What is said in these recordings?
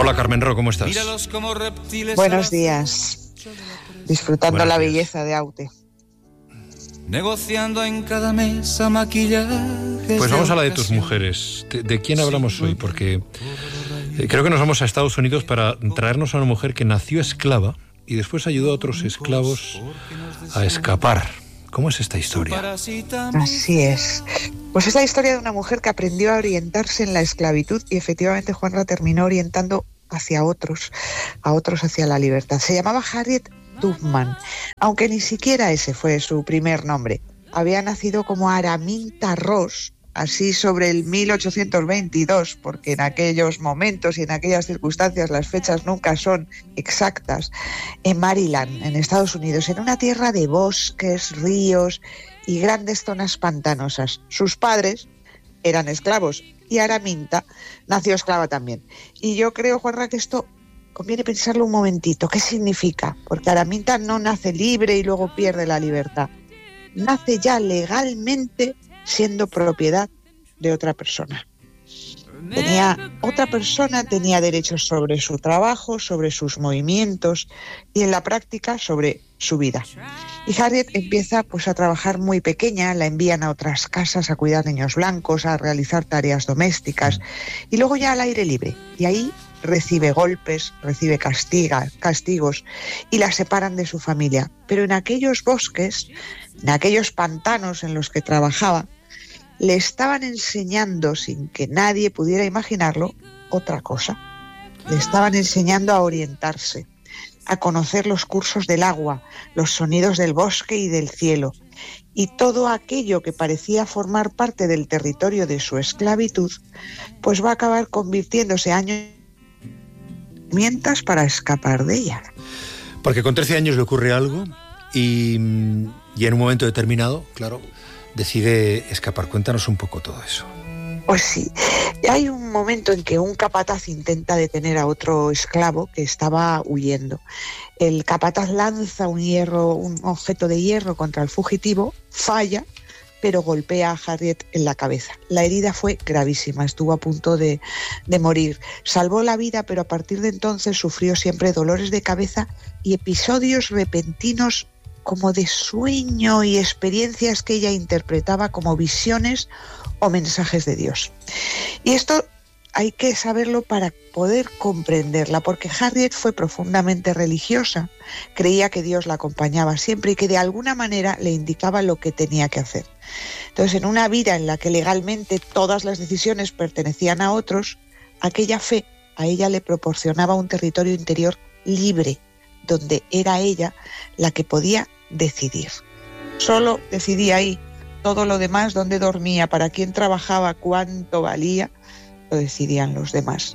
Hola Carmen Ro, ¿cómo estás? Buenos días. Disfrutando la belleza de Aute. Negociando en cada mesa maquillajes. Pues vamos a la de tus mujeres. ¿De quién hablamos hoy? Porque creo que nos vamos a Estados Unidos para traernos a una mujer que nació esclava y después ayudó a otros esclavos a escapar. ¿Cómo es esta historia? Así es. Pues es la historia de una mujer que aprendió a orientarse en la esclavitud y efectivamente Juanra terminó orientando hacia otros, a otros hacia la libertad. Se llamaba Harriet Tubman, aunque ni siquiera ese fue su primer nombre. Había nacido como Araminta Ross, así sobre el 1822, porque en aquellos momentos y en aquellas circunstancias las fechas nunca son exactas, en Maryland, en Estados Unidos, en una tierra de bosques, ríos y grandes zonas pantanosas. Sus padres eran esclavos y Araminta nació esclava también. Y yo creo, Juanra, que esto conviene pensarlo un momentito. ¿Qué significa? Porque Araminta no nace libre y luego pierde la libertad. Nace ya legalmente siendo propiedad de otra persona. Otra persona tenía derechos sobre su trabajo, sobre sus movimientos y en la práctica sobre su vida. Y Harriet empieza a trabajar muy pequeña, la envían a otras casas a cuidar niños blancos, a realizar tareas domésticas y luego ya al aire libre. Y ahí recibe golpes, recibe castigos y la separan de su familia. Pero en aquellos bosques, en aquellos pantanos en los que trabajaba, le estaban enseñando, sin que nadie pudiera imaginarlo, otra cosa. Le estaban enseñando a orientarse, a conocer los cursos del agua, los sonidos del bosque y del cielo. Y todo aquello que parecía formar parte del territorio de su esclavitud, pues va a acabar convirtiéndose herramientas para escapar de ella. Porque con 13 años le ocurre algo y en un momento determinado, claro, decide escapar. Cuéntanos un poco todo eso. Pues sí, hay un momento en que un capataz intenta detener a otro esclavo que estaba huyendo. El capataz lanza un objeto de hierro contra el fugitivo, falla, pero golpea a Harriet en la cabeza. La herida fue gravísima, estuvo a punto de morir. Salvó la vida, pero a partir de entonces sufrió siempre dolores de cabeza y episodios repentinos como de sueño y experiencias que ella interpretaba como visiones o mensajes de Dios. Y esto hay que saberlo para poder comprenderla, porque Harriet fue profundamente religiosa, creía que Dios la acompañaba siempre y que de alguna manera le indicaba lo que tenía que hacer. Entonces, en una vida en la que legalmente todas las decisiones pertenecían a otros, aquella fe a ella le proporcionaba un territorio interior libre, donde era ella la que podía decidir. Solo decidía ahí. Todo lo demás, dónde dormía, para quién trabajaba, cuánto valía, lo decidían los demás.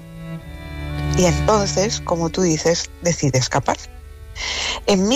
Y entonces, como tú dices, decide escapar. En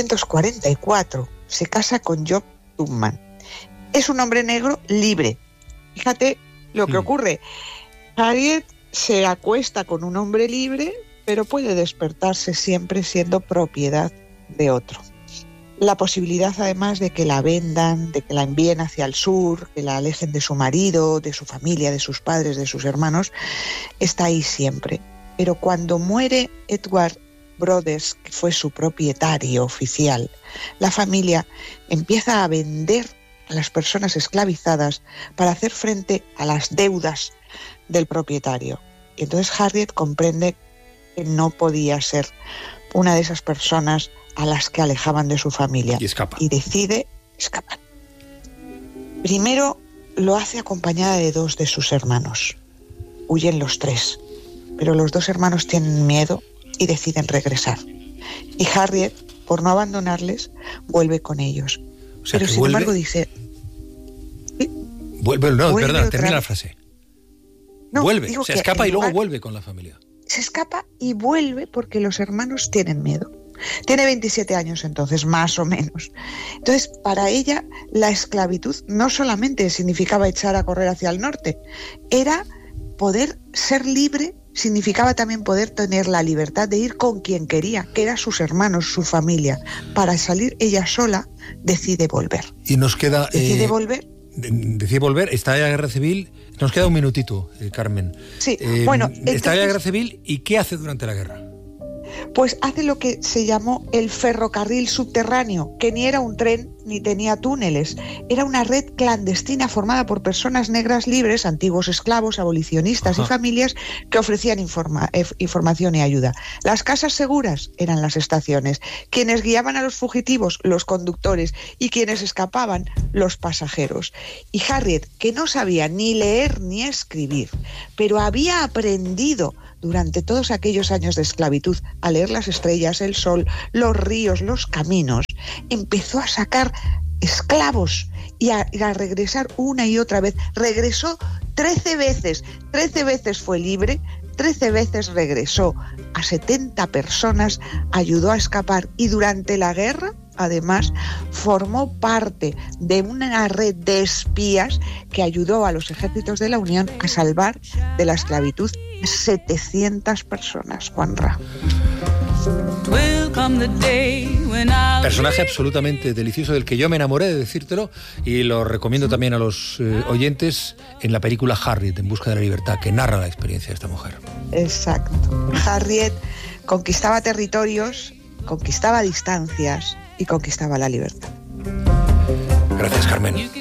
1844 se casa con Job Tubman. Es un hombre negro libre. Fíjate lo que ocurre. Harriet se acuesta con un hombre libre, pero puede despertarse siempre siendo propiedad de otro. La posibilidad, además, de que la vendan, de que la envíen hacia el sur, que la alejen de su marido, de su familia, de sus padres, de sus hermanos, está ahí siempre. Pero cuando muere Edward Brothers, que fue su propietario oficial, la familia empieza a vender a las personas esclavizadas para hacer frente a las deudas del propietario. Y entonces Harriet comprende que no podía ser una de esas personas a las que alejaban de su familia. Y escapa. Y decide escapar. Primero lo hace acompañada de 2 de sus hermanos. Huyen los 3, pero los 2 hermanos tienen miedo y deciden regresar. Y Harriet, por no abandonarles, vuelve con ellos. O sea, pero sin embargo dice... ¿sí? Vuelve, perdón, termina la frase. No, vuelve, se escapa y luego vuelve con la familia. Se escapa y vuelve porque los hermanos tienen miedo. Tiene 27 años entonces, más o menos. Entonces, para ella, la esclavitud no solamente significaba echar a correr hacia el norte, era poder ser libre, significaba también poder tener la libertad de ir con quien quería, que eran sus hermanos, su familia. Para salir ella sola, decide volver. Y nos queda... Decide volver. decía volver, está la guerra civil. Nos queda un minutito, Carmen. Sí, bueno. Está la guerra civil, ¿y qué hace durante la guerra? Pues hace lo que se llamó el ferrocarril subterráneo, que ni era un tren ni tenía túneles. Era una red clandestina formada por personas negras libres, antiguos esclavos, abolicionistas y familias que ofrecían información y ayuda. Las casas seguras eran las estaciones. Quienes guiaban a los fugitivos, los conductores, y quienes escapaban, los pasajeros. Y Harriet, que no sabía ni leer ni escribir, pero había aprendido durante todos aquellos años de esclavitud a leer las estrellas, el sol, los ríos, los caminos, empezó a sacar esclavos y a regresar una y otra vez. Regresó 13 veces, 13 veces fue libre, 13 veces regresó a 70 personas, ayudó a escapar, y durante la guerra, además, formó parte de una red de espías que ayudó a los ejércitos de la Unión a salvar de la esclavitud 700 personas, Juanra. Personaje absolutamente delicioso, del que yo me enamoré, de decírtelo, y lo recomiendo también a los oyentes, en la película Harriet, en busca de la libertad, que narra la experiencia de esta mujer. Exacto. Harriet conquistaba territorios, conquistaba distancias y conquistaba la libertad. Gracias, Carmen.